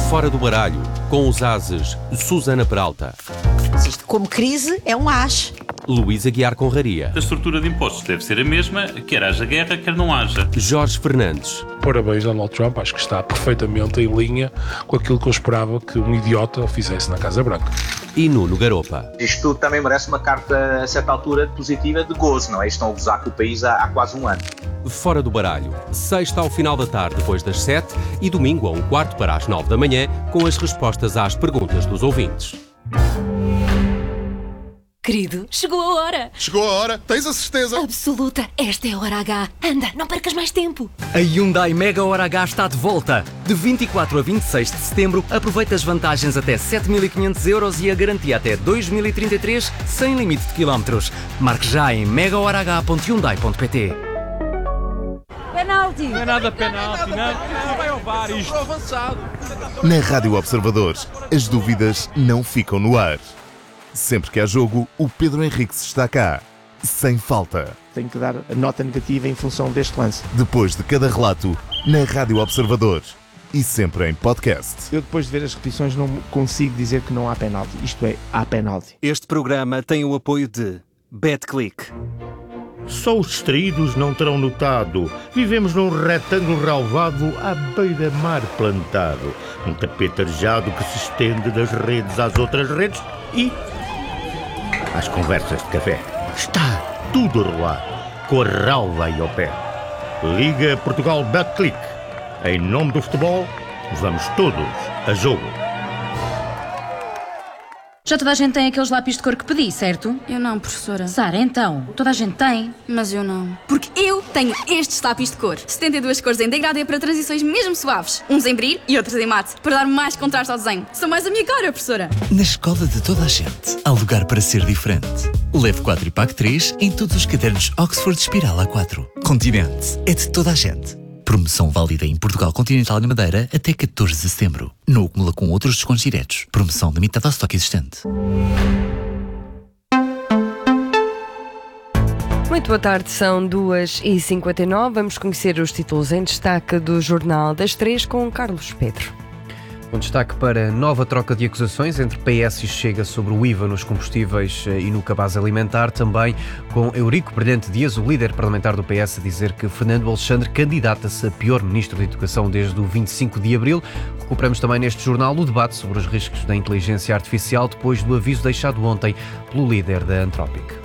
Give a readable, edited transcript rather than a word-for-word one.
Fora do baralho, com os ases Susana Peralta. Isto, como crise, é um as. Luís Aguiar Conraria. A estrutura de impostos deve ser a mesma, quer haja guerra, quer não haja. Jorge Fernandes. Parabéns, Donald Trump. Acho que está perfeitamente em linha com aquilo que eu esperava que um idiota fizesse na Casa Branca. E Nuno Garopa. Isto também merece uma carta, a certa altura, positiva de gozo, não é? Estão a gozar com o país há quase um ano. Fora do baralho, sexta ao final da tarde depois das 7 e domingo a 1/4 para as 9 da manhã, com as respostas às perguntas dos ouvintes. Querido, chegou a hora! Chegou a hora, tens a certeza? Absoluta, esta é a hora H. Anda, não percas mais tempo! A Hyundai Mega Hora H está de volta. De 24 a 26 de setembro, aproveita as vantagens até 7.500 € e a garantia até 2033, sem limite de quilómetros. Marque já em megahorah.hyundai.pt. Penalti! Não é nada penalti, não vai ao VAR isto. Avançado. Na Rádio Observadores, as dúvidas não ficam no ar. Sempre que há jogo, o Pedro Henriques está cá, sem falta. Tenho que dar a nota negativa em função deste lance. Depois de cada relato, na Rádio Observadores e sempre em podcast. Eu depois de ver as repetições não consigo dizer que não há penalti. Isto é, há penalti. Este programa tem o apoio de BetClick. Só os distraídos não terão notado. Vivemos num retângulo relvado à beira-mar plantado. Um tapete arejado que se estende das redes às outras redes e às conversas de café. Está tudo a rolar, com a relva aí ao pé. Liga Portugal BetClick. Em nome do futebol, vamos todos a jogo. Já toda a gente tem aqueles lápis de cor que pedi, certo? Eu não, professora. Sara, então, toda a gente tem. Mas eu não. Porque eu tenho estes lápis de cor. 72 cores em degradê para transições mesmo suaves. Uns em brilho e outros em mate, para dar mais contraste ao desenho. São mais a minha cara, professora. Na escola de toda a gente, há lugar para ser diferente. Leve 4 e pague 3 em todos os cadernos Oxford Espiral A4. Continente é de toda a gente. Promoção válida em Portugal Continental e na Madeira até 14 de setembro. Não acumula com outros descontos diretos. Promoção limitada ao estoque existente. Muito boa tarde, são 2h59. Vamos conhecer os títulos em destaque do Jornal das 3 com Carlos Pedro. Um destaque para nova troca de acusações entre PS e Chega sobre o IVA nos combustíveis e no cabaz alimentar. Também com Eurico Brilhante Dias, o líder parlamentar do PS, a dizer que Fernando Alexandre candidata-se a pior ministro da Educação desde o 25 de abril. Recuperamos também neste jornal o debate sobre os riscos da inteligência artificial depois do aviso deixado ontem pelo líder da Anthropic.